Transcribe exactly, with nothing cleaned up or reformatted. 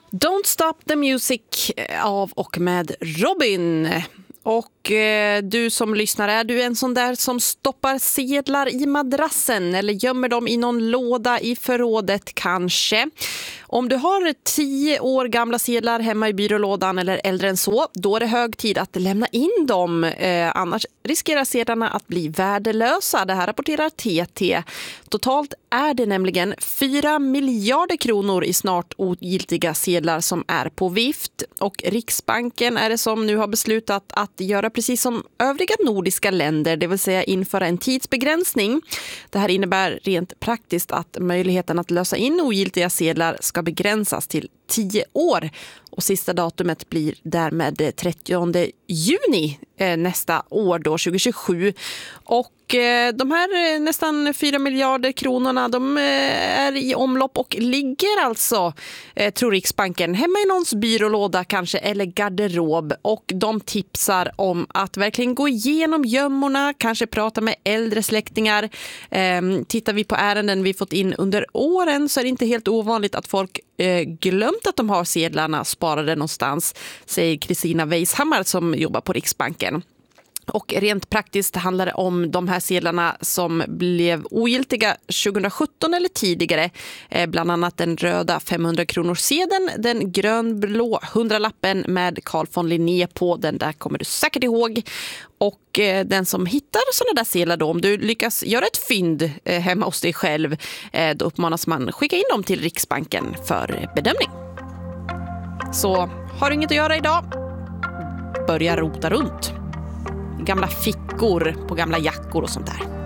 Don't Stop the Music av och med Robin. Och eh, du som lyssnar, är du en sån där som stoppar sedlar i madrassen eller gömmer dem i någon låda i förrådet kanske? Om du har tio år gamla sedlar hemma i byrålådan eller äldre än så, då är det hög tid att lämna in dem. Eh, annars riskerar sedlarna att bli värdelösa. Det här rapporterar T T. Totalt är det nämligen fyra miljarder kronor i snart ogiltiga sedlar som är på vift. Och Riksbanken är det som nu har beslutat att göra precis som övriga nordiska länder, det vill säga införa en tidsbegränsning. Det här innebär rent praktiskt att möjligheten att lösa in ogiltiga sedlar ska begränsas till tio år. Och sista datumet blir därmed trettionde juni eh, nästa år då, tjugohundratjugosju. Och eh, de här nästan fyra miljarder kronorna, de eh, är i omlopp och ligger alltså, eh, tror Riksbanken, hemma i någons byrålåda kanske eller garderob. Och de tipsar om att verkligen gå igenom gömmorna, kanske prata med äldre släktingar. Eh, tittar vi på ärenden vi fått in under åren så är det inte helt ovanligt att folk eh, glömt att de har sedlarna sparade någonstans, säger Kristina Weishammar som jobbar på Riksbanken. Och rent praktiskt handlar det om de här sedlarna som blev ogiltiga tjugosjutton eller tidigare. Eh, bland annat den röda femhundra kronors sedeln, den grönblå hundralappen med Carl von Linné på, den där kommer du säkert ihåg. Och eh, den som hittar sådana där sedlar då, om du lyckas göra ett fynd eh, hemma hos dig själv, eh, då uppmanas man skicka in dem till Riksbanken för bedömning. Så har du inget att göra idag, börja rota runt gamla fickor på gamla jackor och sånt där.